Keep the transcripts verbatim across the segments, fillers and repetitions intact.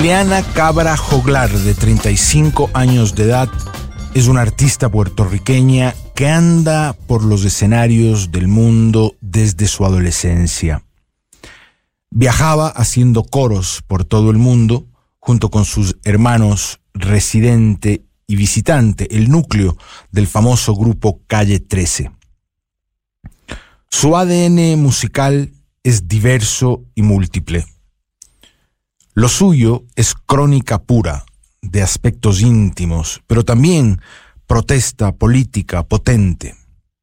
Ileana Cabra Joglar, de treinta y cinco años de edad, es una artista puertorriqueña que anda por los escenarios del mundo desde su adolescencia. Viajaba haciendo coros por todo el mundo junto con sus hermanos Residente y Visitante, el núcleo del famoso grupo Calle trece. Su A D N musical es diverso y múltiple. Lo suyo es crónica pura de aspectos íntimos, pero también protesta política potente.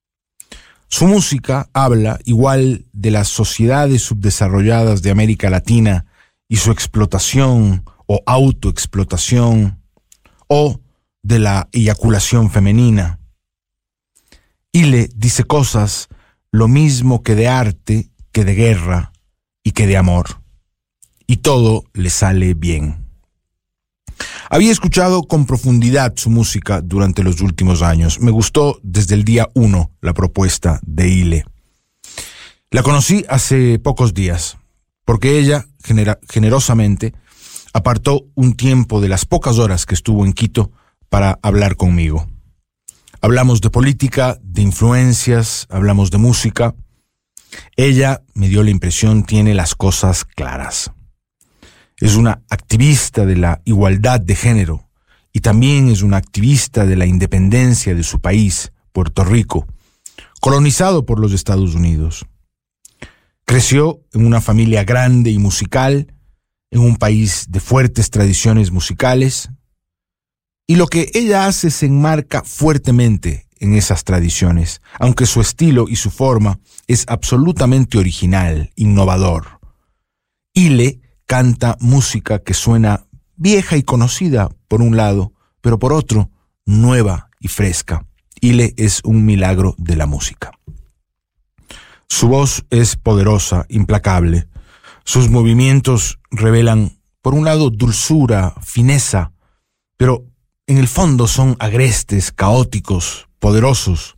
Su música habla igual de las sociedades subdesarrolladas de América Latina y su explotación o autoexplotación, o de la eyaculación femenina. Ile dice cosas lo mismo que de arte, que de guerra y que de amor. Y todo le sale bien. Había escuchado con profundidad su música durante los últimos años. Me gustó desde el día uno la propuesta de Ile. La conocí hace pocos días, porque ella genera- generosamente apartó un tiempo de las pocas horas que estuvo en Quito para hablar conmigo. Hablamos de política, de influencias, hablamos de música. Ella, me dio la impresión, tiene las cosas claras. Es una activista de la igualdad de género y también es una activista de la independencia de su país, Puerto Rico, colonizado por los Estados Unidos. Creció en una familia grande y musical, en un país de fuertes tradiciones musicales, y lo que ella hace se enmarca fuertemente en esas tradiciones, aunque su estilo y su forma es absolutamente original, innovador. Ile canta música que suena vieja y conocida por un lado, pero por otro, nueva y fresca. Ile es un milagro de la música. Su voz es poderosa, implacable. Sus movimientos revelan, por un lado, dulzura, fineza, pero en el fondo son agrestes, caóticos, poderosos.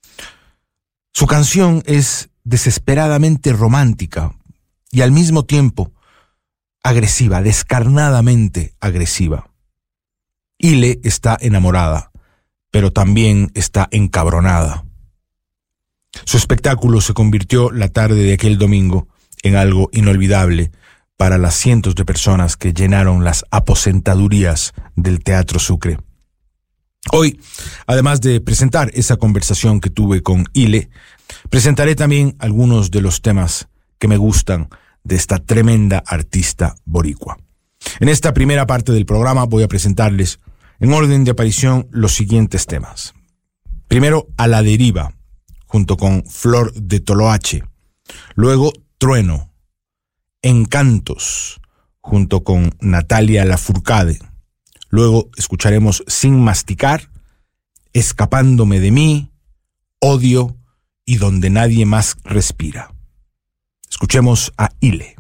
Su canción es desesperadamente romántica y al mismo tiempo agresiva, descarnadamente agresiva. Ile está enamorada, pero también está encabronada. Su espectáculo se convirtió la tarde de aquel domingo en algo inolvidable para las cientos de personas que llenaron las aposentadurías del Teatro Sucre. Hoy, además de presentar esa conversación que tuve con Ile, presentaré también algunos de los temas que me gustan de esta tremenda artista boricua. En esta primera parte del programa voy a presentarles, en orden de aparición, los siguientes temas. Primero, A la Deriva, junto con Flor de Toloache. Luego, Trueno. Encantos, junto con Natalia Lafourcade. Luego escucharemos Sin Masticar, Escapándome de mí, Odio y Donde Nadie Más Respira. Escuchemos a Ile.